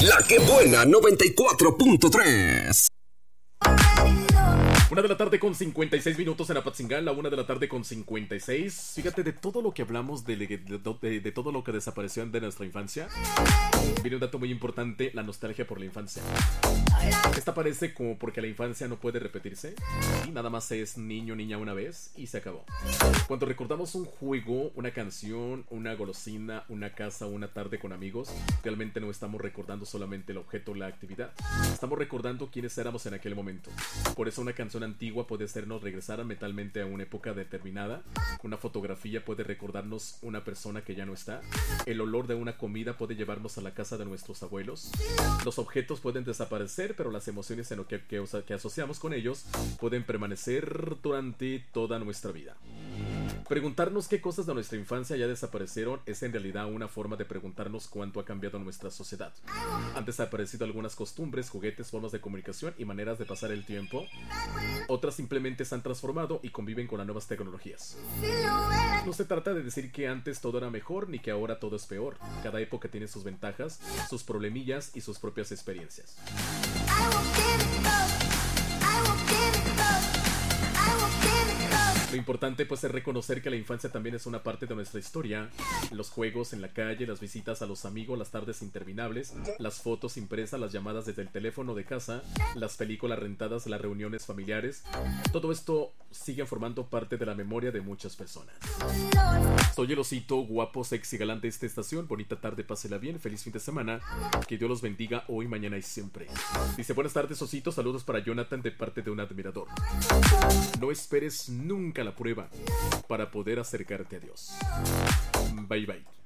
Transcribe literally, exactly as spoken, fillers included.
La que buena noventa y cuatro punto tres. Una de la tarde con cincuenta y seis minutos en Apatzingán, la una de la tarde con cincuenta y seis. Fíjate, de todo lo que hablamos, de, de, de, de todo lo que desapareció de nuestra infancia, viene un dato muy importante, la nostalgia por la infancia. Esta parece como porque la infancia no puede repetirse, y nada más es niño, niña una vez, y se acabó. Cuando recordamos un juego, una canción, una golosina, una casa, una tarde con amigos, realmente no estamos recordando solamente el objeto o la actividad. Estamos recordando quiénes éramos en aquel momento. Por eso una canción antigua puede hacernos regresar mentalmente a una época determinada. Una fotografía puede recordarnos una persona que ya no está. El olor de una comida puede llevarnos a la casa de nuestros abuelos. Los objetos pueden desaparecer, pero las emociones en lo que, que, que asociamos con ellos pueden permanecer durante toda nuestra vida. Preguntarnos qué cosas de nuestra infancia ya desaparecieron es en realidad una forma de preguntarnos cuánto ha cambiado nuestra sociedad. Han desaparecido algunas costumbres, juguetes, formas de comunicación y maneras de pasar el tiempo. Otras simplemente se han transformado y conviven con las nuevas tecnologías. No se trata de decir que antes todo era mejor ni que ahora todo es peor. Cada época tiene sus ventajas, sus problemillas y sus propias experiencias. Lo importante pues es reconocer que la infancia también es una parte de nuestra historia. Los juegos en la calle, las visitas a los amigos, las tardes interminables, las fotos impresas, las llamadas desde el teléfono de casa, las películas rentadas, las reuniones familiares. Todo esto sigue formando parte de la memoria de muchas personas. Soy el osito guapo, sexy, galante de esta estación. Bonita tarde, pásela bien, feliz fin de semana. Que Dios los bendiga hoy, mañana y siempre. Dice, buenas tardes, osito, saludos para Jonathan de parte de un admirador. No esperes nunca la prueba para poder acercarte a Dios. Bye bye.